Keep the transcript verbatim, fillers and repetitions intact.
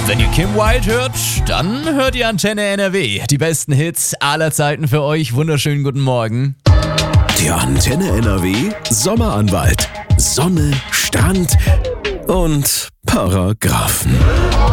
Wenn ihr Kim Wilde hört, dann hört ihr Antenne N R W. Die besten Hits aller Zeiten für euch. Wunderschönen guten Morgen. Der Antenne N R W Sommeranwalt. Sonne, Strand und Paragraphen.